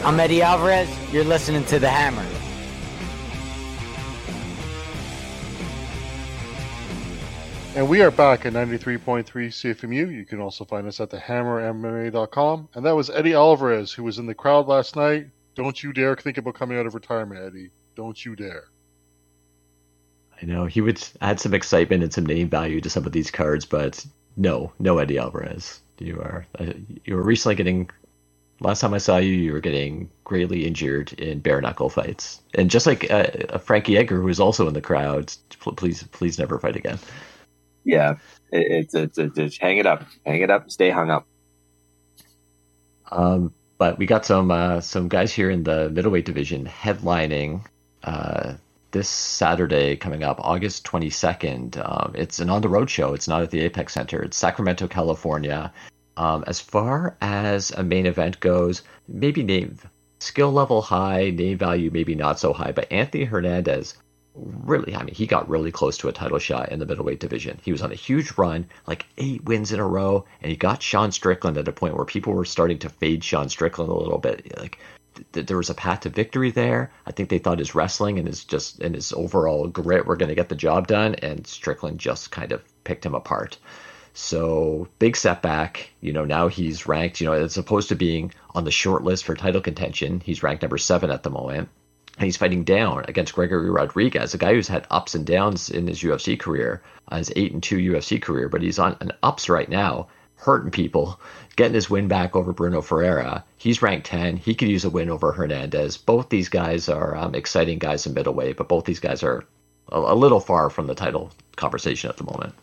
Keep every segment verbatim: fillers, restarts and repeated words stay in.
I'm Eddie Alvarez. You're listening to The Hammer. And we are back at ninety-three point three C F M U. You can also find us at the hammer M M A dot com. And that was Eddie Alvarez, who was in the crowd last night. Don't you dare think about coming out of retirement, Eddie. Don't you dare. I know. He would add some excitement and some name value to some of these cards, but no, no Eddie Alvarez. You are you were recently getting, last time I saw you, you were getting greatly injured in bare knuckle fights. And just like uh, Frankie Edgar, who was also in the crowd, please, please never fight again. Yeah, it's it, it, it, hang it up, hang it up, stay hung up. Um, but we got some uh, some guys here in the middleweight division headlining uh, this Saturday coming up, August twenty-second. Um, it's an on the road show. It's not at the Apex Center. It's Sacramento, California. Um, as far as a main event goes, maybe name skill level high, name value maybe not so high, but Anthony Hernandez. Really, I mean, he got really close to a title shot in the middleweight division. He was on a huge run, like eight wins in a row, and he got Sean Strickland at a point where people were starting to fade Sean Strickland a little bit. Like th- there was a path to victory there. I think they thought his wrestling and his just and his overall grit were going to get the job done, and Strickland just kind of picked him apart. So big setback. You know, now he's ranked. You know, as opposed to being on the short list for title contention, he's ranked number seven at the moment. And he's fighting down against Gregory Rodriguez, a guy who's had ups and downs in his U F C career, uh, his eight and two U F C career, but he's on an ups right now, hurting people, getting his win back over Bruno Ferreira. He's ranked ten. He could use a win over Hernandez. Both these guys are um, exciting guys in middleweight, but both these guys are a, a little far from the title conversation at the moment.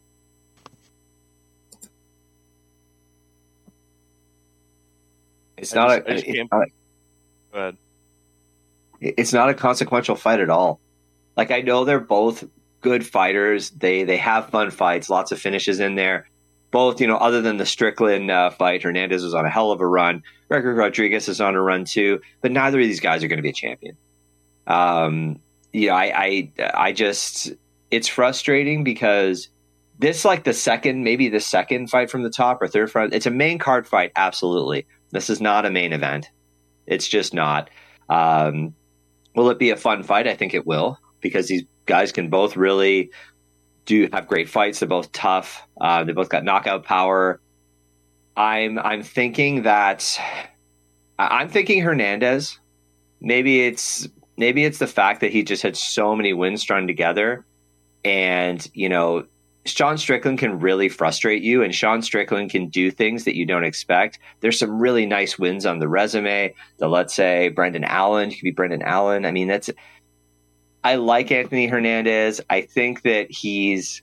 It's not a. It's not a Go ahead. It's not a consequential fight at all. Like, I know they're both good fighters. They they have fun fights, lots of finishes in there. Both, you know, other than the Strickland uh, fight, Hernandez was on a hell of a run. Gregory Rodriguez is on a run too. But neither of these guys are going to be a champion. Um, you know, I, I I just it's frustrating because this, like the second, maybe the second fight from the top or third fight. It's a main card fight, absolutely. This is not a main event. It's just not. Um, Will it be a fun fight? I think it will, because these guys can both really do have great fights. They're both tough. Uh, they both got knockout power. I'm I'm thinking that I'm thinking Hernandez. Maybe it's maybe it's the fact that he just had so many wins strung together, and you know, Sean Strickland can really frustrate you, and Sean Strickland can do things that you don't expect. There's some really nice wins on the resume. The, let's say, Brendan Allen. He could be Brendan Allen. I mean, that's. I like Anthony Hernandez. I think that he's.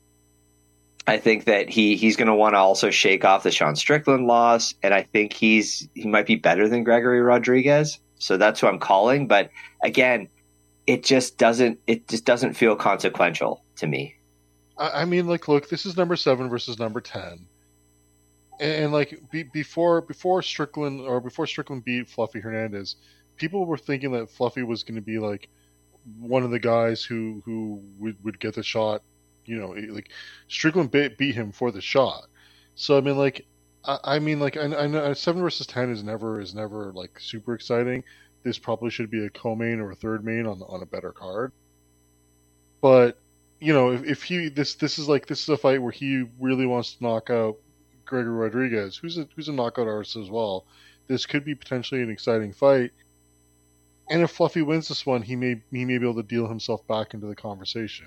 I think that he he's going to want to also shake off the Sean Strickland loss, and I think he's he might be better than Gregory Rodriguez. So that's who I'm calling. But again, it just doesn't. It just doesn't feel consequential to me. I mean, like, look, this is number seven versus number ten, and, and like be, before before Strickland or before Strickland beat Fluffy Hernandez, people were thinking that Fluffy was going to be like one of the guys who who would, would get the shot. You know, like Strickland beat, beat him for the shot. So I mean, like, I, I mean, like, I, I know seven versus ten is never is never like super exciting. This probably should be a co-main or a third main on on a better card, but. You know, if, if he this this is like this is a fight where he really wants to knock out Gregory Rodriguez, who's a who's a knockout artist as well. This could be potentially an exciting fight. And if Fluffy wins this one, he may he may be able to deal himself back into the conversation.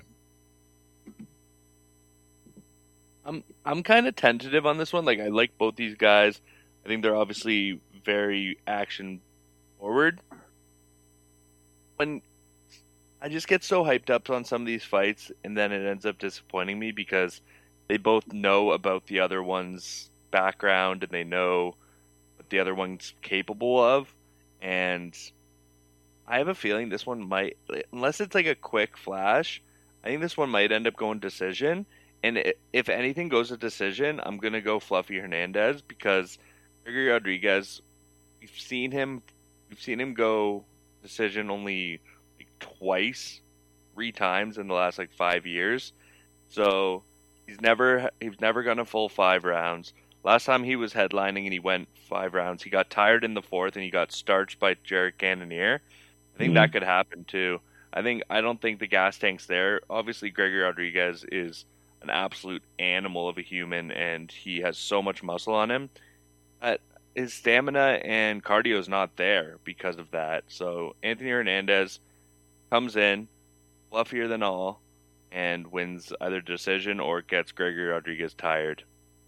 I'm I'm kind of tentative on this one. Like, I like both these guys. I think they're obviously very action forward. When I just get so hyped up on some of these fights, and then it ends up disappointing me because they both know about the other one's background and they know what the other one's capable of. And I have a feeling this one might, unless it's like a quick flash, I think this one might end up going decision. And if anything goes to decision, I'm going to go Fluffy Hernandez because Gregory Rodriguez, we've seen him, we've seen him go decision only twice, three times in the last like five years. So he's never he's never gone a full five rounds. last time he was headlining and he went five rounds, he got tired in the fourth and he got starched by Jared Cannonier. I think mm-hmm. that could happen too. I think I don't think the gas tank's there. Obviously, Gregory Rodriguez is an absolute animal of a human, and he has so much muscle on him. But his stamina and cardio is not there because of that. So Anthony Hernandez comes in, fluffier than all, and wins either decision or gets Gregory Rodriguez tired.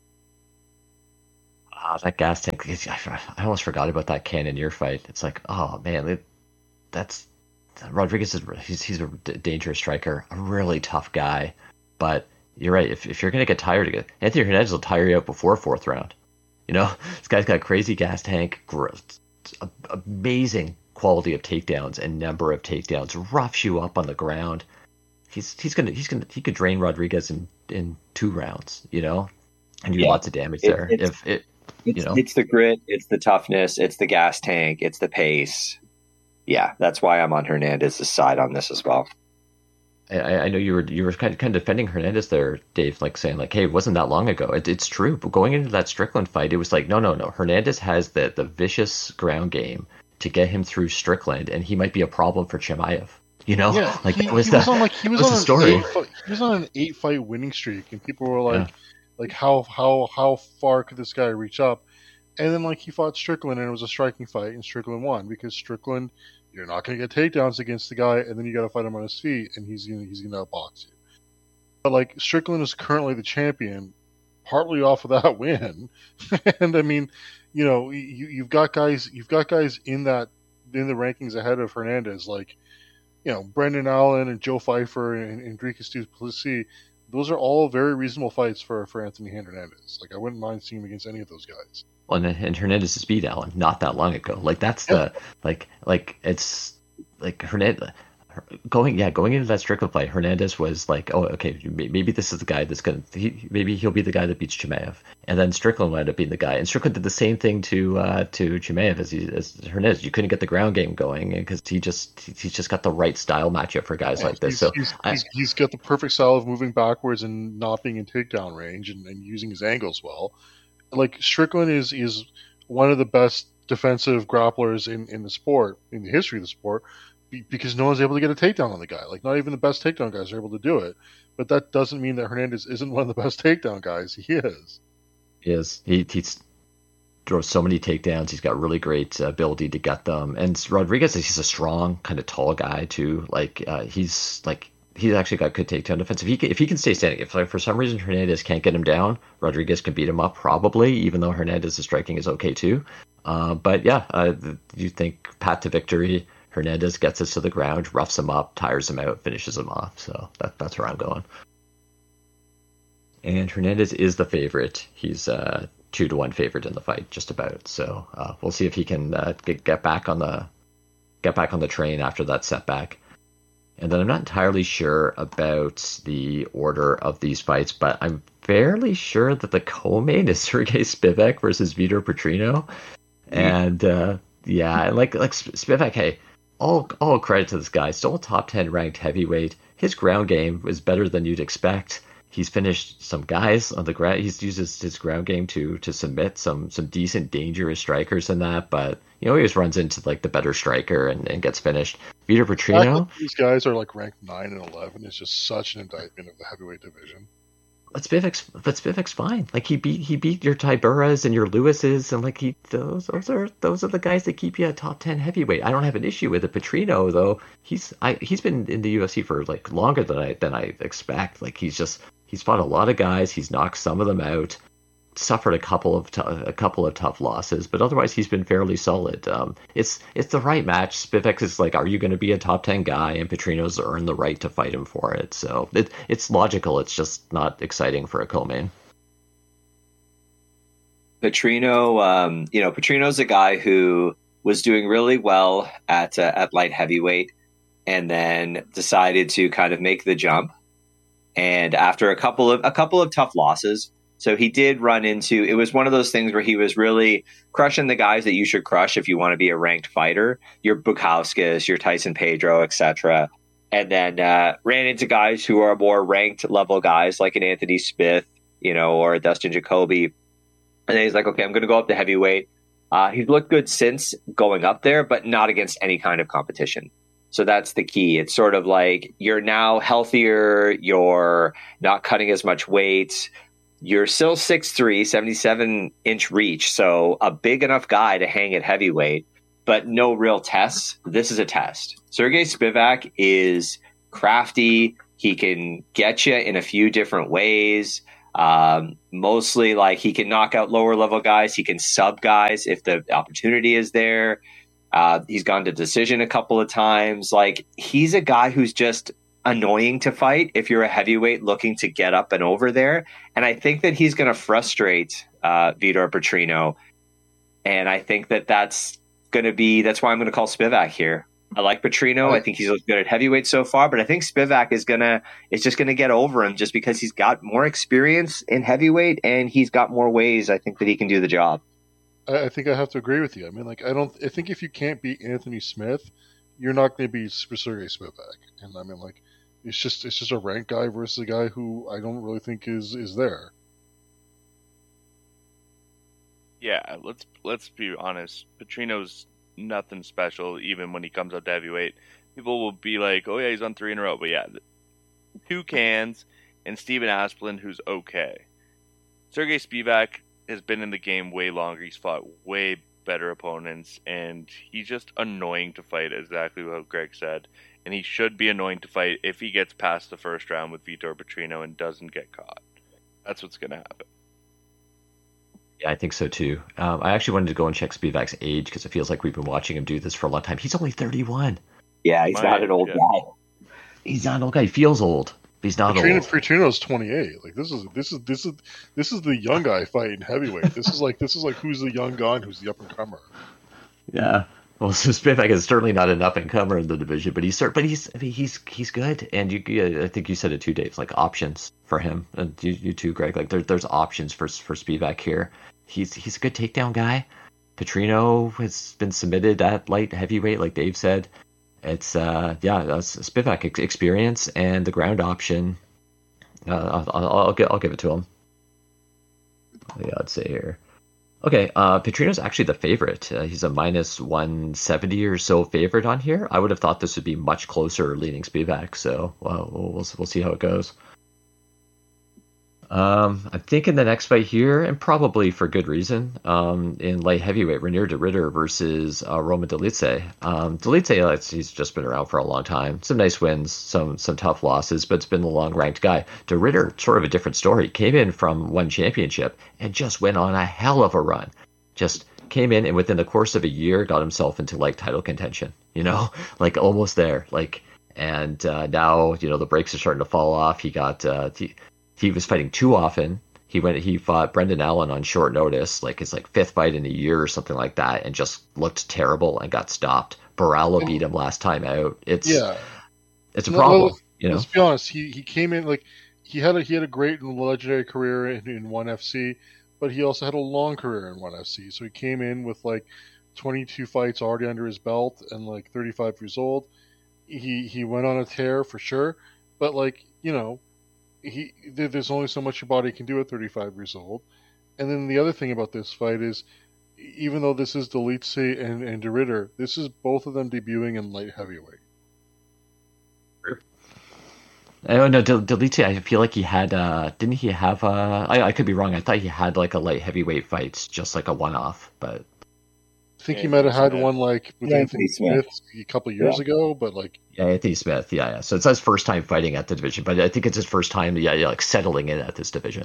Ah, oh, that gas tank. I almost forgot about that Cannonier fight. It's like, oh man, it, that's Rodriguez is he's he's a dangerous striker, a really tough guy. But you're right. If if you're gonna get tired again, Anthony Hernandez will tire you out before fourth round. You know, this guy's got a crazy gas tank, amazing quality of takedowns and number of takedowns, roughs you up on the ground. He's he's gonna he's gonna he could drain Rodriguez in, in two rounds, you know, and do yeah. lots of damage it, there. If it, you it's, know, it's the grit, it's the toughness, it's the gas tank, it's the pace. Yeah, that's why I'm on Hernandez's side on this as well. I, I know you were you were kind of, kind of defending Hernandez there, Dave, like saying like, hey, it wasn't that long ago. It, it's true, but going into that Strickland fight, it was like, no, no, no. Hernandez has the the vicious ground game to get him through Strickland, and he might be a problem for Chimaev. You know, yeah, like he, that was he the was on like he was, was on the story. An eight, he was on an eight fight winning streak, and people were like, yeah. like how how how far could this guy reach up? And then like he fought Strickland, and it was a striking fight, and Strickland won because Strickland, you're not going to get takedowns against the guy, and then you got to fight him on his feet, and he's gonna, he's going to outbox you. But like Strickland is currently the champion, partly off of that win, and I mean, you know, you, you've got guys, you've got guys in that in the rankings ahead of Hernandez, like you know Brendan Allen and Joe Pfeiffer and, and Dricus du Plessis. Those are all very reasonable fights for, for Anthony Hernandez. Like I wouldn't mind seeing him against any of those guys. Well, and, and Hernandez has beat Allen not that long ago. Like that's yeah. the like like it's like Hernandez going yeah going into that Strickland fight. Hernandez was like, oh okay, maybe this is the guy that's gonna he, maybe he'll be the guy that beats Chimaev. And then Strickland wound up being the guy. And Strickland did the same thing to uh, to Chimaev as he as Hernandez. You couldn't get the ground game going because he just he's just got the right style matchup for guys yeah, like this. He's, so he's, I, he's, he's got the perfect style of moving backwards and not being in takedown range and, and using his angles well. Like Strickland is is one of the best defensive grapplers in, in the sport, in the history of the sport, be, because no one's able to get a takedown on the guy. Like, not even the best takedown guys are able to do it. But that doesn't mean that Hernandez isn't one of the best takedown guys. He is. He is. He, he throws so many takedowns. He's got really great ability to get them. And Rodriguez, he's a strong, kind of tall guy, too. Like, uh, he's, like... He's actually got good takedown defense. If he can, if he can stay standing, if like for some reason Hernandez can't get him down, Rodriguez can beat him up probably, even though Hernandez's striking is okay too. Uh, but yeah, uh, you think path to victory, Hernandez gets us to the ground, roughs him up, tires him out, finishes him off. So that, that's where I'm going. And Hernandez is the favorite. He's uh, two to one favorite in the fight, just about. So uh, we'll see if he can uh, get, get back on the get back on the train after that setback. And then I'm not entirely sure about the order of these fights, but I'm fairly sure that the co-main is Sergey Spivak versus Vitor Petrino. Mm-hmm. And uh, yeah, and like like Spivak, hey, all all credit to this guy. Still a top ten ranked heavyweight. His ground game was better than you'd expect. He's finished some guys on the ground. He's used his, his ground game to to submit some some decent, dangerous strikers in that. But he always runs into like the better striker and, and gets finished. Vitor Petrino. These guys are like ranked nine and eleven. It's just such an indictment of the heavyweight division. But Spivak's but Spivak's fine. Like he beat he beat your Tiburas and your Lewises, and like he those those are those are the guys that keep you a top ten heavyweight. I don't have an issue with it. Petrino though, he's I he's been in the U F C for like longer than I than I expect. Like he's just he's fought a lot of guys. He's knocked some of them out. Suffered a couple of t- a couple of tough losses, but otherwise he's been fairly solid. Um, it's it's the right match. Spivak is like, are you going to be a top ten guy? And Petrino's earned the right to fight him for it. So it it's logical. It's just not exciting for a co-main. Petrino, um, you know, Petrino's a guy who was doing really well at uh, at light heavyweight, and then decided to kind of make the jump. And after a couple of a couple of tough losses. So he did run into, it was one of those things where he was really crushing the guys that you should crush if you want to be a ranked fighter, your Bukauskas, your Tyson Pedro, et cetera. And then uh, ran into guys who are more ranked level guys like an Anthony Smith, you know, or a Dustin Jacoby. And then he's like, okay, I'm going to go up to heavyweight. Uh, he's looked good since going up there, but not against any kind of competition. So that's the key. It's sort of like you're now healthier. You're not cutting as much weight. You're still six three, seventy-seven inch reach. So a big enough guy to hang at heavyweight, but no real tests. This is a test. Sergey Spivak is crafty. He can get you in a few different ways. Um, mostly like he can knock out lower level guys. He can sub guys if the opportunity is there. Uh, he's gone to decision a couple of times. Like he's a guy who's just annoying to fight if you're a heavyweight looking to get up and over there. And I think that he's going to frustrate uh, Vitor Petrino. And I think that that's going to be, that's why I'm going to call Spivak here. I like Petrino. I think he's looked good at heavyweight so far, but I think Spivak is gonna is just gonna get over him just because he's got more experience in heavyweight and he's got more ways. I think that he can do the job. I, I think I have to agree with you. I mean, like I don't. I think if you can't beat Anthony Smith, you're not going to beat Sergey Spivak. And I mean, like it's just it's just a ranked guy versus a guy who I don't really think is is there. Yeah, let's let's be honest. Petrino's nothing special, even when he comes up to heavyweight. People will be like, oh yeah, he's on three in a row. But yeah, two cans and Steven Asplin, who's okay. Sergey Spivak has been in the game way longer. He's fought way better opponents, and he's just annoying to fight, exactly what Greg said. And he should be annoying to fight if he gets past the first round with Vitor Petrino and doesn't get caught. That's what's going to happen. Yeah, I think so too. Um, I actually wanted to go and check Spivak's age because it feels like we've been watching him do this for a long time. He's only thirty-one. Yeah, he's My, not an old yeah. guy. He's not an old guy. He feels old, but he's not Petrino, old. Petrino's twenty-eight. Like this is this is this is this is the young guy fighting heavyweight. This is like this is like who's the young gun, who's the up and comer. Yeah. Well, so Spivak is certainly not an up and comer in the division, but he's cer- but he's I mean, he's he's good, and you yeah, I think you said it too, Dave. Like options for him, and you, you too, Greg. Like there, there's options for for Spivak here. He's he's a good takedown guy. Petrino has been submitted at light heavyweight, like Dave said. It's uh yeah, that's Spivak ex- experience and the ground option. Uh, I'll, I'll, I'll give I'll give it to him. Yeah, I'd say here. Okay, uh, Petrino's actually the favorite. Uh, he's a minus one seventy or so favorite on here. I would have thought this would be much closer leaning Spivak, so well, we'll, we'll we'll see how it goes. Um, I'm thinking the next fight here, and probably for good reason, um, in light heavyweight, Renier de Ritter versus uh, Roman Dolidze. Um, Dolidze, he's just been around for a long time. Some nice wins, some some tough losses, but it's been the long-ranked guy. De Ritter, sort of a different story. Came in from one championship and just went on a hell of a run. Just came in and within the course of a year got himself into like title contention. You know, like almost there. Like, and uh, now you know the brakes are starting to fall off. He got. Uh, he, He was fighting too often. He went. He fought Brendan Allen on short notice, like his like fifth fight in a year or something like that, and just looked terrible and got stopped. Barala beat him last time out. It's Yeah, it's a No, problem. let's, You know, let's be honest. He he came in like he had a he had a great and legendary career in, in one F C, but he also had a long career in one F C. So he came in with like twenty-two fights already under his belt and like thirty-five years old. He he went on a tear for sure, but like you know. He there's only so much your body can do at thirty-five years old. And then the other thing about this fight is, even though this is Dolidze and, and De Ritter, this is both of them debuting in light heavyweight. I don't know. Del- Dolidze, I feel like he had. Uh, didn't he have? Uh, I I could be wrong. I thought he had like a light heavyweight fight, just like a one-off. But I think Yeah, he might have had Smith. one like with Yeah, Anthony Anthony Smith. Smith a couple years ago, but like yeah, Anthony Smith. Yeah, yeah. So it's his first time fighting at the division, but I think it's his first time. Yeah, yeah, like settling in at this division.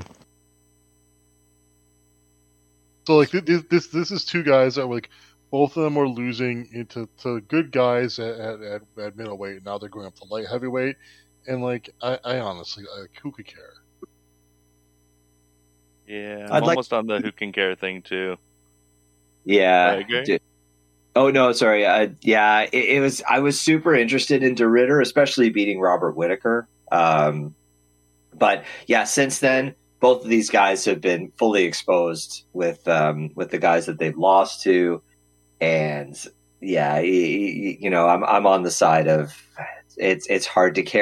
so like this this this is two guys that were like both of them were losing into to good guys at at, at, at middleweight. And now they're going up to light heavyweight, and like I, I honestly like who could care? Yeah, I'd I'm like- almost on the who can care thing too. Yeah. I agree. d- Oh no, sorry. Uh, yeah, it, it was. I was super interested in De Ritter, especially beating Robert Whitaker. Um, but yeah, since then, both of these guys have been fully exposed with um, with the guys that they've lost to, and yeah, y- y- you know, I'm I'm on the side of it's it's hard to care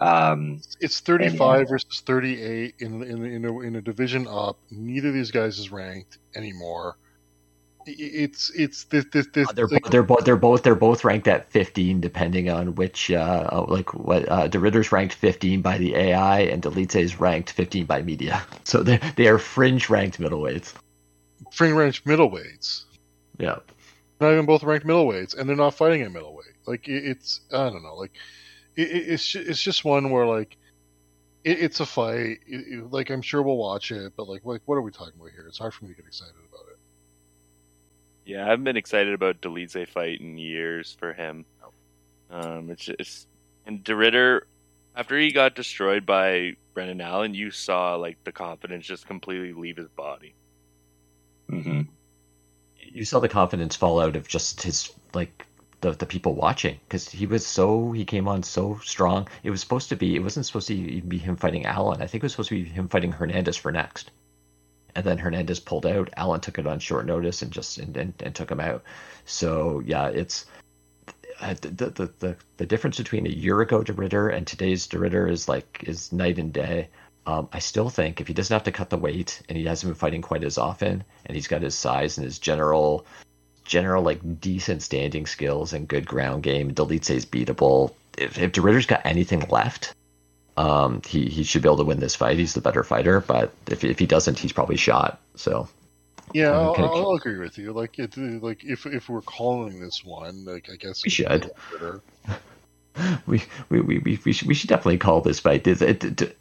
Um, It's thirty-five versus thirty-eight in in in a, in a division up. Neither of these guys is ranked anymore. I- It's it's this this, this Uh, they're like, they're both they're both they're both ranked at fifteen, depending on which uh uh, like what uh De Ritter's ranked fifteen by the A I and Delitze is ranked fifteen by media. So they they are fringe ranked middleweights. fringe range middleweights. Yeah. Not even both ranked middleweights, and they're not fighting at middleweight. Like it, it's I don't know. Like it, it, it's ju- it's just one where like it, it's a fight. It, it- like I'm sure we'll watch it, but like like what are we talking about here? It's hard for me to get excited about it. Yeah, I haven't been excited about Delitze fight in years for him. Um, it's just and De Ritter, after he got destroyed by Brendan Allen, you saw like the confidence just completely leave his body. mhm. You saw the confidence fall out of just his like the the people watching, because he was so he came on so strong. It was supposed to be it wasn't supposed to even be him fighting Allen. I think it was supposed to be him fighting Hernandez for next. And then Hernandez pulled out. Allen took it on short notice and just and, and, and took him out. So yeah, it's uh, the, the the the difference between a year ago De Ritter and today's De Ritter is like is night and day. Um, I still think if he doesn't have to cut the weight and he hasn't been fighting quite as often and he's got his size and his general general like decent standing skills and good ground game, Delitze is beatable. If if De Ritter's got anything left, um, he he should be able to win this fight. He's the better fighter, but if if he doesn't, he's probably shot. So Yeah, I'm I'll, kinda- I'll agree with you. Like it, like if if we're calling this one, like I guess We should. Ritter. we we we we we should, we should definitely call this fight. It, it, it,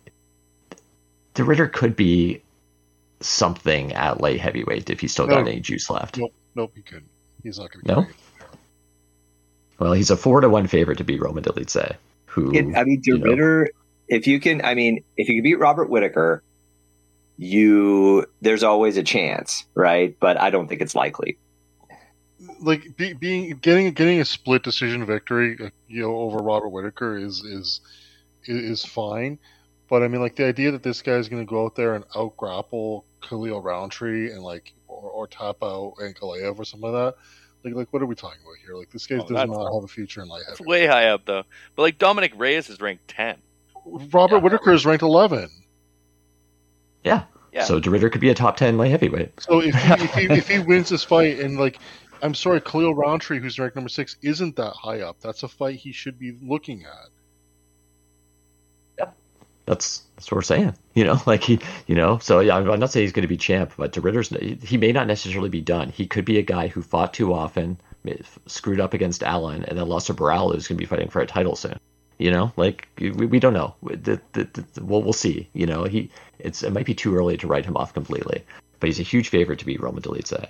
De Ritter could be something at light heavyweight if he's still got No. any juice left. Nope, nope, he couldn't. He's not going No? to. Well, he's a four to one favorite to beat Roman Delitze, who It- I mean, De you know. Ritter, if you can, I mean, if you can beat Robert Whitaker, you there's always a chance, right? But I don't think it's likely. Like be, being getting getting a split decision victory, uh, you know, over Robert Whitaker is is is fine. But I mean, like the idea that this guy's going to go out there and out grapple Khalil Roundtree and like or, or tap out Ankalaev or something like that. Like, like what are we talking about here? Like this guy Oh, does that's- not have a future in light It's heavyweight. way high up though. But like Dominic Reyes is ranked ten. Robert Yeah. Whitaker is ranked eleven. Yeah. Yeah. So De Ritter could be a top ten light heavyweight. So if he, if he if he wins this fight and like, I'm sorry, Khalil Roundtree, who's ranked number six, isn't that high up. That's a fight he should be looking at. That's that's what we're saying. You know, like he, you know. So yeah, I'm I'm not saying he's going to be champ, but De Ritter's he may not necessarily be done. He could be a guy who fought too often, screwed up against Allen, and then lost to Barral, who's going to be fighting for a title soon. You know, like we, we don't know. The, the, the, well, we'll see. You know, he it's it might be too early to write him off completely, but he's a huge favorite to beat Roman Delitze.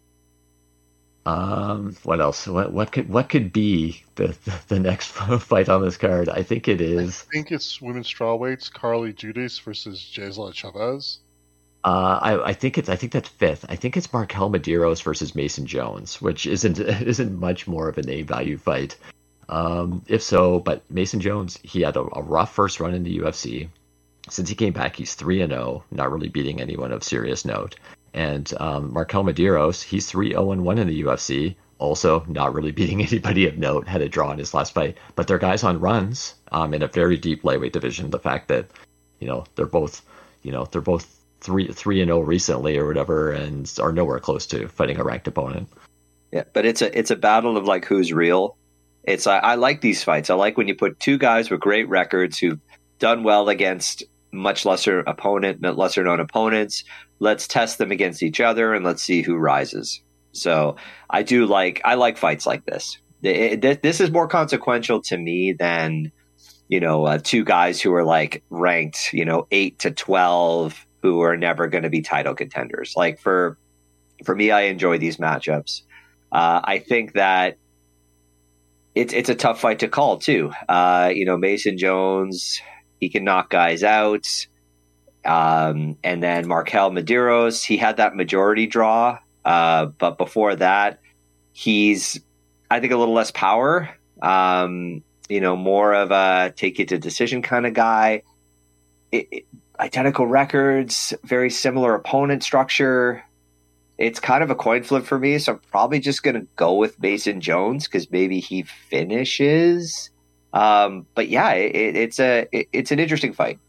Um, what else? What what could what could be the the next fight on this card? I think it is. I think it's women's strawweights, Carly Judas versus Gisela Chavez. Uh, I, I think it's I think that's fifth. I think it's Markel Medeiros versus Mason Jones, which isn't isn't much more of a name value fight. Um, if so, but Mason Jones, he had a, a rough first run in the U F C. Since he came back, he's three and zero, not really beating anyone of serious note. And um, Markel Medeiros, he's three zero and one in the U F C, also not really beating anybody of note. Had a draw in his last fight, but they're guys on runs um, in a very deep lightweight division. The fact that you know they're both you know they're both three three and zero recently or whatever, and are nowhere close to fighting a ranked opponent. Yeah, but it's a it's a battle of like who's real. It's I, I like these fights. I like when you put two guys with great records who've done well against much lesser opponent, lesser known opponents. Let's test them against each other and let's see who rises. So I do like I like fights like this. It, it, this is more consequential to me than you know uh, two guys who are like ranked you know eight to twelve who are never going to be title contenders. Like for for me, I enjoy these matchups. Uh, I think that it's it's a tough fight to call too. Uh, you know, Mason Jones, he can knock guys out. Um, and then Markel Medeiros, he had that majority draw. Uh, but before that, he's, I think, a little less power. Um, you know, more of a take it to decision kind of guy. It, it, identical records, very similar opponent structure. It's kind of a coin flip for me, so I'm probably just going to go with Mason Jones because maybe he finishes. Um, but yeah, it, it's a it, it's an interesting fight.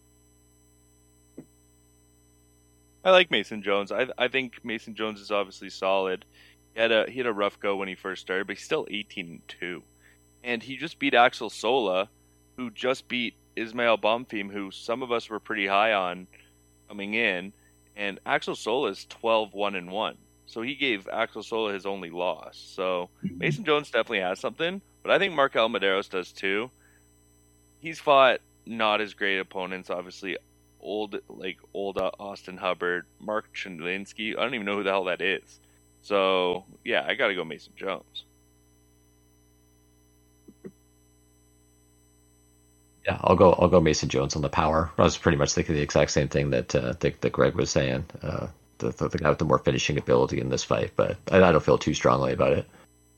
I like Mason Jones. I I think Mason Jones is obviously solid. He had a he had a rough go when he first started, but he's still eighteen and two, and he just beat Axel Sola, who just beat Ismail Bonfim, who some of us were pretty high on coming in, and Axel Sola is twelve one and one. So he gave Axel Sola his only loss. So Mason Jones definitely has something, but I think Markel Medeiros does too. He's fought not as great opponents, obviously. Old like old uh, Austin Hubbard, Mark Chilinsky. I don't even know who the hell that is. So yeah, I got to go Mason Jones. Yeah, I'll go. I'll go Mason Jones on the power. I was pretty much thinking the exact same thing that uh, that, that Greg was saying. Uh, the, the, the guy with the more finishing ability in this fight, but I, I don't feel too strongly about it.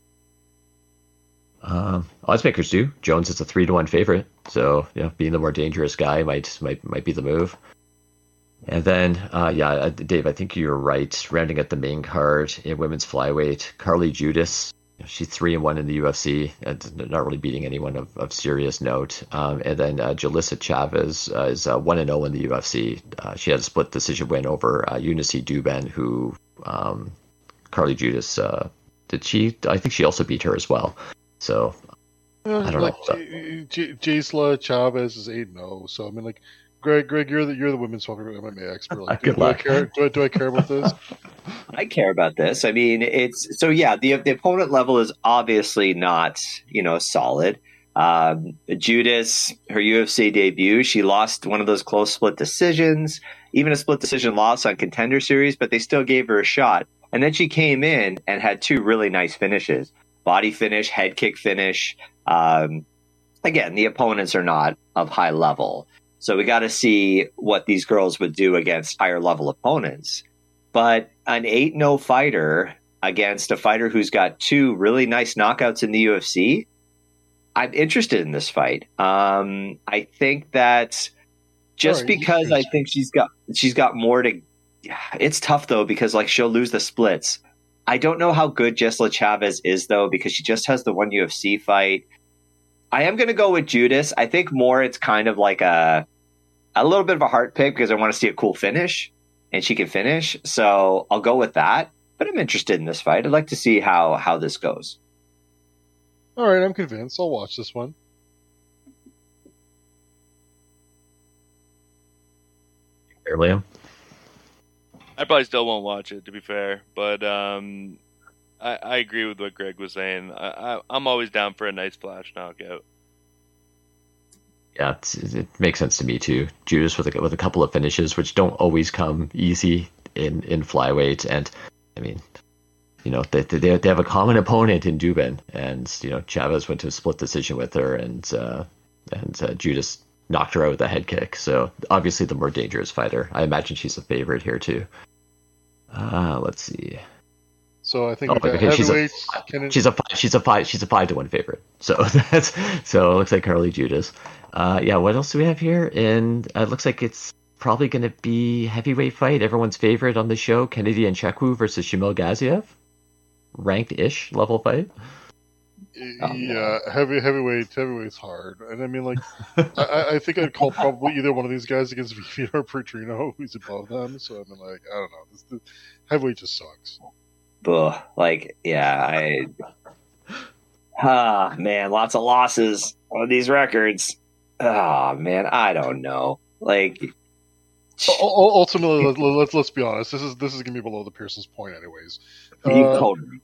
Um, oddsmakers do. Jones is a three to one favorite, so you know, being the more dangerous guy might might might be the move. And then, uh, yeah, Dave, I think you're right. Rounding at the main card in women's flyweight, Carly Judas. She's three and one in the U F C, and not really beating anyone of, of serious note. Um, and then uh, Jalissa Chavez uh, is uh, one and zero in the U F C. Uh, she had a split decision win over uh, Eunice Duban, who um, Carly Judas uh, did she? I think she also beat her as well. So Yeah, I don't like, know. So, J- Gisela Chavez is eight and zero. So I mean, like, Greg, Greg, you're the you're the women's fucking M M A expert. Like, do, Good do I luck. care? Do I, do I care about this? I care about this. I mean, it's so yeah. The the opponent level is obviously not you know solid. Um, Judas, her U F C debut, she lost one of those close split decisions, even a split decision loss on Contender Series, but they still gave her a shot. And then she came in and had two really nice finishes: body finish, head kick finish. Um, again, the opponents are not of high level, so we got to see what these girls would do against higher level opponents. But an eight and oh fighter against a fighter who's got two really nice knockouts in the U F C, I'm interested in this fight. Um, I think that just Sorry, because I think she's got she's got more to. It's tough though because like she'll lose the splits. I don't know how good Gisela Chavez is though because she just has the one U F C fight. I am going to go with Judas. I think more it's kind of like a a little bit of a heart pick because I want to see a cool finish. And she can finish, so I'll go with that. But I'm interested in this fight. I'd like to see how how this goes. All right, I'm convinced. I'll watch this one. Fair, Liam. I probably still won't watch it, to be fair, but um, I, I agree with what Greg was saying. I, I, I'm always down for a nice flash knockout. Yeah, it's, it makes sense to me too. Judas with a, with a couple of finishes, which don't always come easy in, in flyweight, and I mean, you know, they they they have a common opponent in Dubin, and you know, Chavez went to a split decision with her, and uh, and uh, Judas knocked her out with a head kick. So obviously, the more dangerous fighter. I imagine she's a favorite here too. Uh, let's see. So I think Oh, we got okay, she's a- heavyweights. Kenan- She's a five, she's a five she's a five to one favorite. So that's so it looks like Carly Judas. Uh, yeah, what else do we have here? And uh, it looks like it's probably going to be heavyweight fight. Everyone's favorite on the show, Kennedy Nzechukwu versus Shamil Gaziev. Ranked-ish level fight. yeah, heavy heavyweight heavyweight's hard, and I mean, like, I, I think I'd call probably either one of these guys against Vivian or Petrino, who's above them. So I mean, like, I don't know. This, the heavyweight just sucks. Ugh, like, yeah, I. Ah, man, lots of losses on these records. Ah, man, I don't know. Like, U- u- Ultimately, let, let's let's be honest. This is this is gonna be below the Pearson's point, anyways. you Uh, called me.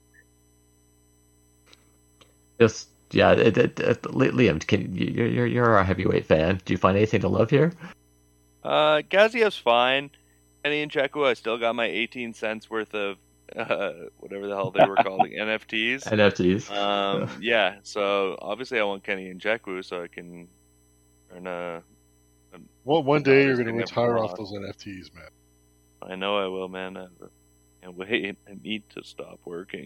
Just yeah, it, it, it, Liam, can you, you're you're a heavyweight fan. Do you find anything to love here? Uh, Gaziev's fine. Kenny Nzechukwu, I still got my eighteen cents worth of uh, whatever the hell they were called, N F Ts. N F Ts. Um, yeah, so obviously I want Kenny Nzechukwu so I can earn a. a Well, one day you're They gonna never retire off lost. those N F Ts, man. I know I will, man. I can't wait. I need to stop working.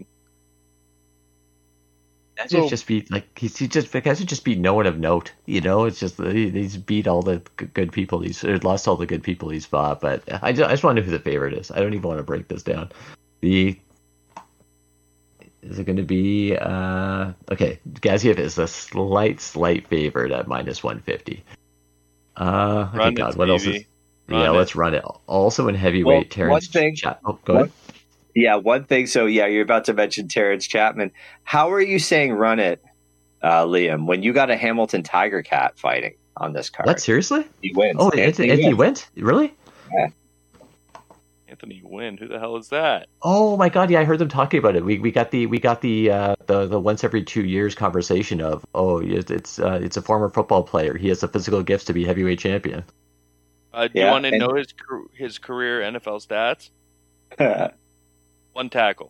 Gaziev So- just beat like he's he just Gaziev just beat no one of note. You know, it's just he, he's beat all the g- good people. He's or lost all the good people he's fought. But I just, I just want to know who the favorite is. I don't even want to break this down. The Is it going to be uh okay? Gaziev is a slight, slight favorite at minus one fifty. Uh, okay, Run God, it, what else Stevie. is? Run yeah, it. let's run it. Also in heavyweight, Well, Terrence one thing- Chat- oh, go one- ahead. Yeah, one thing. So, yeah, you're about to mention Terrence Chapman. How are you saying run it, uh, Liam, when you got a Hamilton Tiger Cat fighting on this card? What, seriously? He wins. Oh, Anthony, Anthony went? Really? Anthony Wynn. Who the hell is that? Oh my God! Yeah, I heard them talking about it. We we got the we got the uh, the the once every two years conversation of oh it's it's uh, it's a former football player. He has the physical gifts to be heavyweight champion. Uh, do Yeah, you want to and- know his car- his career N F L stats? I'm One tackle.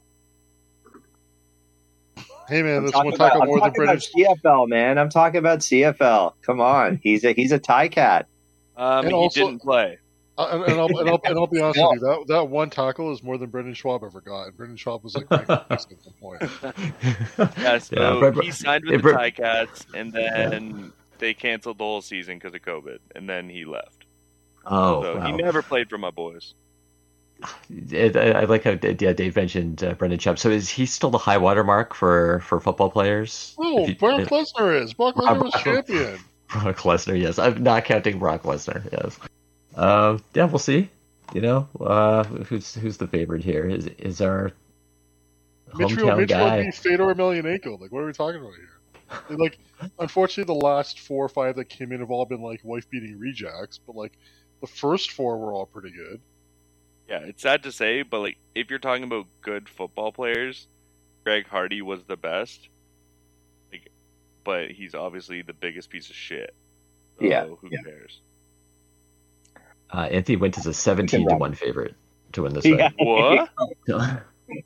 Hey man, that's talking one about, tackle I'm more than talking about British. C F L, man. I'm talking about C F L. Come on, he's a he's a tie cat. Um, And he also- didn't play. Uh, and, and, I'll, and, I'll, and I'll be honest No. with you, that that one tackle is more than Brendan Schwab ever got. And Brendan Schwab was like ninety at some point. Yeah, so Yeah, but- he signed it with the br- Tie Cats, and then they canceled the whole season because of COVID, and then he left. Oh, So wow. he never played for my boys. It, I, I like how yeah, Dave mentioned uh, Brendan Chubb. So is he still the high water mark for, for football players? Oh, If you- Brock if- Lesnar is. Brock Lesnar was champion. Brock Lesnar, yes. I'm not counting Brock Lesnar, yes. Um, yeah, we'll see. You know, uh, who's who's the favorite here? Is is our Mitchell hometown Mitchell guy? beat Fedor Emelianenko. Like, what are we talking about here? Like, unfortunately, the last four or five that came in have all been like wife beating rejects, but like the first four were all pretty good. Yeah, it's sad to say, but like if you're talking about good football players, Greg Hardy was the best. Like, but he's obviously the biggest piece of shit. So Yeah, who yeah. cares? Uh, Anthony Wint is a seventeen to one favorite to win this Yeah. fight. What?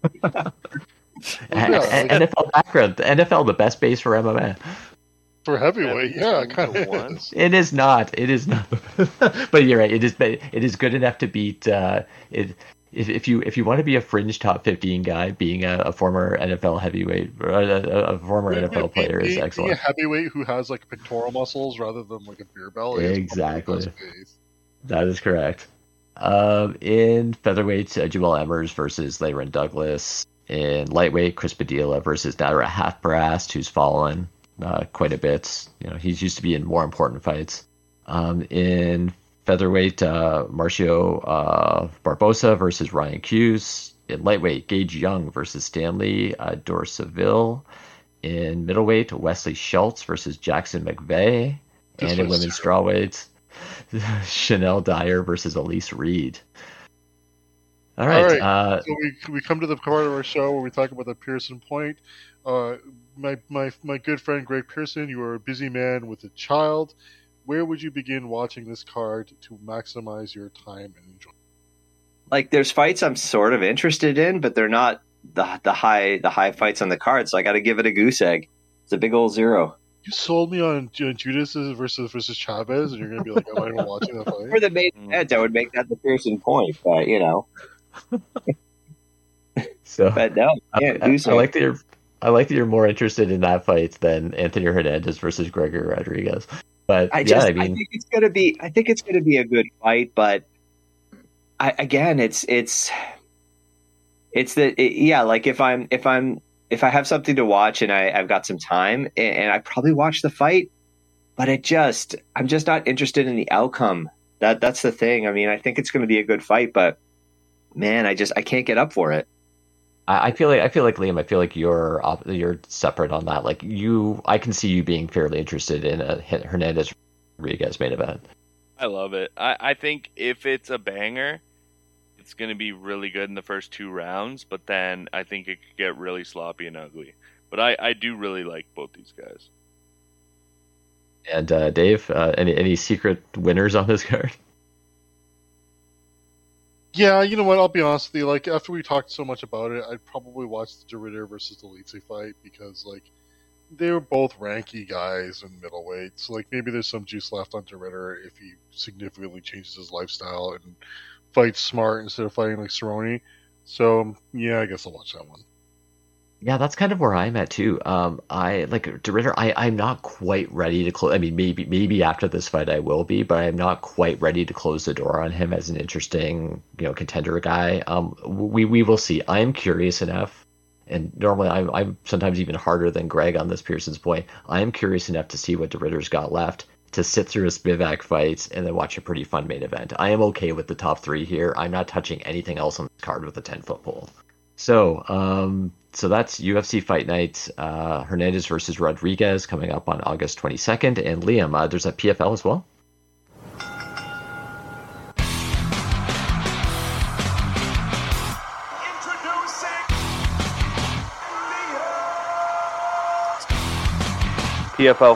Yeah. N F L background, the N F L, the best base for M M A. For heavyweight, yeah, it kind of One. was. It is not. It is not. But you're right. It is. It is good enough to beat. Uh, it. If, if you if you want to be a fringe top fifteen guy, being a, a former N F L heavyweight, or a, a, a former N F L player is Being- Being excellent. a heavyweight who has like pectoral muscles rather than like a beer belly. is Exactly. probably the best base. That is correct. Um, in featherweight, uh, Joel Emmers versus Layron Douglas. In lightweight, Chris Padilla versus Nara Hafbrast, who's fallen uh, quite a bit. You know, he's used to be in more important fights. Um, in featherweight, uh, Marcio uh, Barbosa versus Ryan Hughes. In lightweight, Gage Young versus Stanley uh, Dorsaville. In middleweight, Wesley Schultz versus Jackson McVeigh. This And in was women's strawweight, Chanel Dyer versus Elise Reed. All right. All right. Uh, So we we come to the part of our show where we talk about the Pearson point. Uh, my my my good friend Greg Pearson, you are a busy man with a child. Where would you begin watching this card to maximize your time and enjoyment? Like, there's fights I'm sort of interested in, but they're not the the high the high fights on the card. So I got to give it a goose egg. It's a big old zero. You sold me on Ju- Judas versus versus Chavez, and you're gonna be like, "Am I even watching that For fight?" the main event, I would make that the Pearson point, but you know, so but no, yeah, I, goose I egg. like that you're. I like that you're more interested in that fight than Anthony Hernandez versus Gregory Rodriguez. But I yeah, just, I I, mean, think it's gonna be, I think it's gonna be a good fight, but I, again, it's, it's, it's the, it, yeah, like if I'm, if I'm, if I have something to watch and I, I've got some time, and, and I probably watch the fight, but it just, I'm just not interested in the outcome. That, that's the thing. I mean, I think it's gonna be a good fight, but man, I just, I can't get up for it. I I feel like I feel like Liam. I feel like you're op- you're separate on that. Like you, I can see you being fairly interested in a Hernandez Rodriguez main event. I love it. I, I think if it's a banger, it's going to be really good in the first two rounds, but then I think it could get really sloppy and ugly. But I, I do really like both these guys. And uh, Dave, uh, any any secret winners on this card? Yeah, you know what? I'll be honest with you. Like after we talked so much about it, I'd probably watch the DeRitter versus the Leitze fight because like they were both ranky guys in middleweight. So like maybe there's some juice left on DeRitter if he significantly changes his lifestyle and fights smart instead of fighting like Cerrone. So yeah, I guess I'll watch that one. Yeah, that's kind of where I'm at too. Um, I like DeRitter. I I'm not quite ready to close. I mean, maybe maybe after this fight I will be, but I'm not quite ready to close the door on him as an interesting, you know, contender guy. Um, we we will see. I am curious enough and normally I'm, I'm sometimes even harder than Greg on this Pearson's point. I am curious enough to see what DeRitter's got left to sit through a Spivak fight and then watch a pretty fun main event. I am okay with the top three here. I'm not touching anything else on the card with a ten-foot pole. So, um, so that's U F C Fight Night, uh, Hernandez versus Rodriguez coming up on August twenty-second. And Liam, uh, there's a P F L as well? P F L.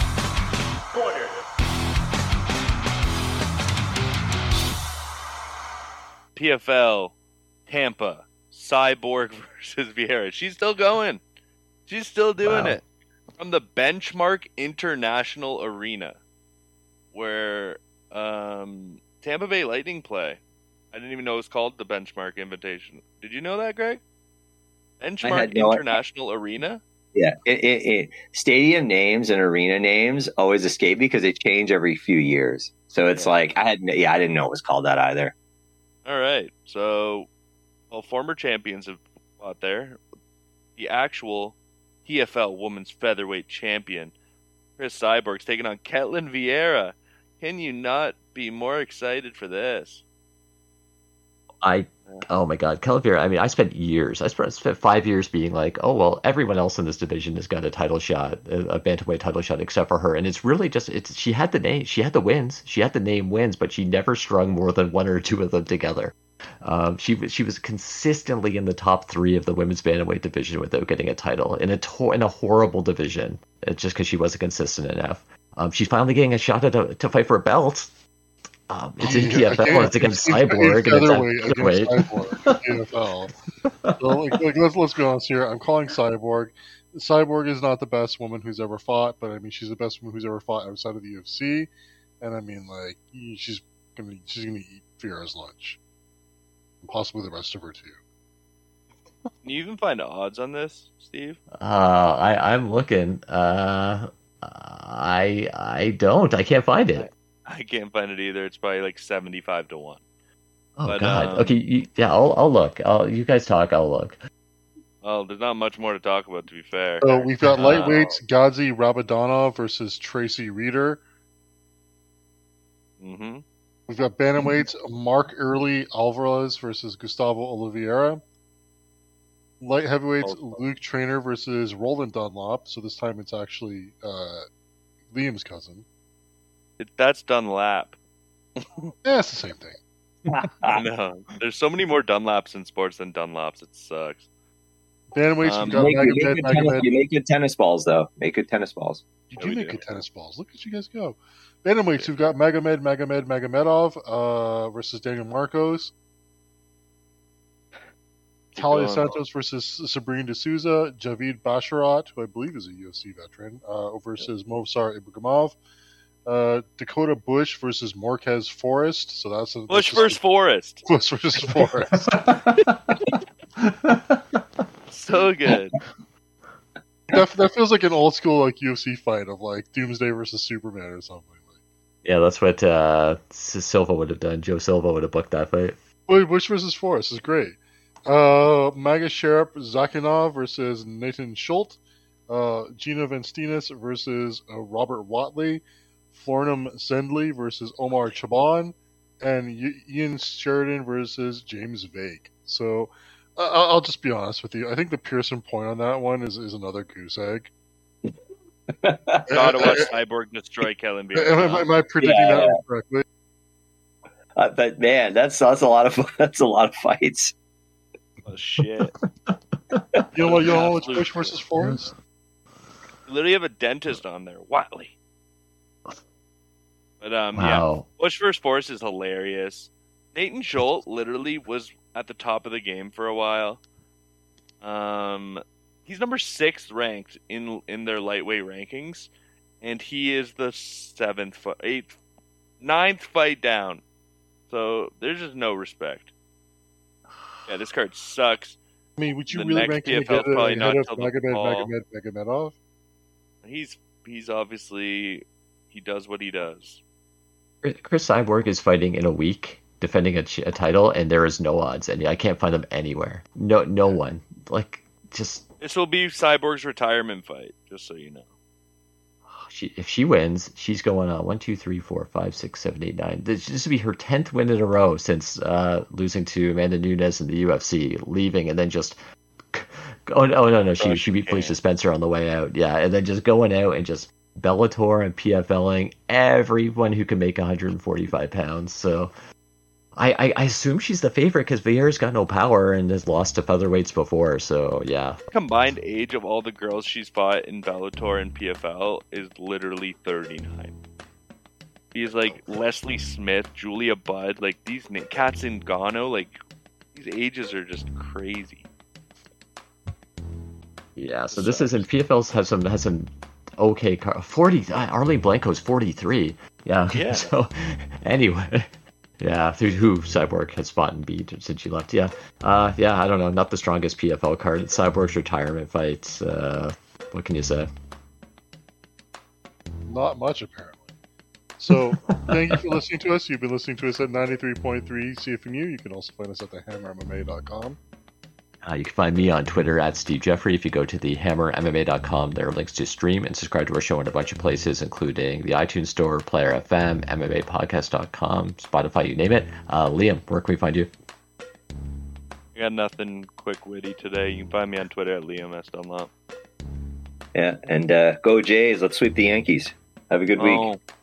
P F L, Tampa, Cyborg versus Vieira. She's still going. She's still doing Wow. it. From the Benchmark International Arena, where um, Tampa Bay Lightning play. I didn't even know it was called the Benchmark Invitation. Did you know that, Greg? Benchmark had no- International Arena? Yeah, it, it, it, stadium names and arena names always escape me because they change every few years. So it's Yeah. like I had, yeah, I didn't know it was called that either. All right. So, well, former champions have fought there. The actual P F L Women's Featherweight Champion, Chris Cyborg's taking on Ketlin Vieira. Can you not be more excited for this? I, oh my God, Calavera. I mean, I spent years, I spent, spent five years being like, oh, well, everyone else in this division has got a title shot, a, a bantamweight title shot, except for her. And it's really just, it's, she had the name, she had the wins, she had the name wins, but she never strung more than one or two of them together. Um, she was she was consistently in the top three of the women's bantamweight division without getting a title in a to- in a horrible division, uh, just because she wasn't consistent enough. Um, she's finally getting a shot at a, to fight for a belt. Um, it's in P F L. Again, It's against it's- Cyborg. it's and it's at featherweight featherweight. against Cyborg, P F L. So, like, like, let's let's be honest here. I'm calling Cyborg. Cyborg is not the best woman who's ever fought, but I mean she's the best woman who's ever fought outside of the U F C. And I mean, like, she's gonna she's gonna eat Vieira's lunch, and possibly the rest of her too. Can you even find odds on this, Steve? Uh, I I'm looking. Uh, I I don't. I can't find it. I can't find it either. It's probably like seventy-five to one. Oh But, God. um, Okay. You, yeah. I'll I'll look. I'll, you guys talk. I'll look. Well, there's not much more to talk about, to be fair. So we've got Uh, lightweights Gazi Rabadonov versus Tracy Reeder. Mm-hmm. We've got bantamweights Mark Early Alvarez versus Gustavo Oliveira. Light heavyweights Luke Trainer versus Roland Dunlop. So this time it's actually uh, Liam's cousin. It, that's Dunlap. Yeah, it's the same thing. I know. There's so many more Dunlaps in sports than Dunlops. It sucks. Bantamweights, Um, we've got Make, you, make Magomed, good tennis, Magomed. you make good tennis balls, though. Make good tennis balls. You Yeah, do we make do. good tennis balls. Look at you guys go. Bantamweights, we've got Magomed, Magomed, Magomedov uh, versus Daniel Marcos. Keep Talia going. Santos versus Sabrina D'Souza. Javid Basharat, who I believe is a U F C veteran, uh, versus Movsar Ibragimov. Uh, Dakota Bush versus Marquez Forrest. So that's a, Bush that's versus Forrest. Bush versus Forrest. So good. that, that feels like an old school like U F C fight of like Doomsday versus Superman or something. Like, Yeah, that's what uh, S- Silva would have done. Joe Silva would have booked that fight. Boy, Bush versus Forrest is great. Uh, Maga Sharap Zakinov versus Nathan Schultz. Uh, Gina Venstinas versus uh, Robert Watley. Flornum Sendley versus Omar Chaban. And y- Ian Sheridan versus James Vague. So uh, I'll I'll just be honest with you. I think the Pearson point on that one is, is another goose egg. Gotta watch Cyborg destroy Kellen Beer. Am, I- am I predicting Yeah, that yeah. correctly? Uh, but man, that's that's a lot of that's a lot of fights. Oh, shit. You know what? You know what's Absolute Bush versus Forrest? You literally have a dentist on there. Watley. But, um, yeah. Wow. Bush versus Forrest is hilarious. Nathan Schultz literally was at the top of the game for a while. Um, he's number six ranked in in their lightweight rankings, and he is the seventh, fi- eighth, ninth fight down. So there's just no respect. Yeah, this card sucks. I mean, would you The really next rank him P F L 's ahead, probably ahead not of till the Magomed, fall. Magomed, Magomedov? He's he's obviously he does what he does. Chris Cyborg is fighting in a week, defending a, ch- a title, and there is no odds, and I can't find them anywhere. No, no one. Like, just This will be Cyborg's retirement fight, just so you know. she if she wins, she's going on one, two, three, four, five, six, seven, eight, nine. This this will be her tenth win in a row since uh, losing to Amanda Nunes in the U F C, leaving and then just. Oh no, oh, no, no! She she beat Felicia Spencer on the way out, yeah, and then just going out and just Bellator and PFLing everyone who can make one hundred forty-five pounds. So I I, I assume she's the favorite because Vieira's got no power and has lost to featherweights before. So yeah, Combined age of all the girls she's fought in Bellator and P F L is literally thirty-nine. She's like Leslie Smith, Julia Budd, like these na- Kat Zingano, like these ages are just crazy. yeah. So this isn't P F L's has some has some okay car forty. Uh, Arlene Blanco's forty-three. Yeah. Yeah. So anyway. Yeah, who, who Cyborg has fought and beat since she left. Yeah, uh, yeah, I don't know. Not the strongest P F L card. It's Cyborg's retirement fight. Uh, what can you say? Not much, apparently. So, thank you for listening to us. You've been listening to us at ninety-three point three C F M U. You can also find us at the hammer M M A dot com. Uh, you can find me on Twitter at Steve Jeffrey. If you go to the hammer M M A dot com, there are links to stream and subscribe to our show in a bunch of places, including the iTunes Store, Player F M, M M A podcast dot com, Spotify, you name it. Uh, Liam, where can we find you? I got nothing quick witty today. You can find me on Twitter at Liam S. Dunlop. Yeah, and uh, go Jays. Let's sweep the Yankees. Have a good week. Oh,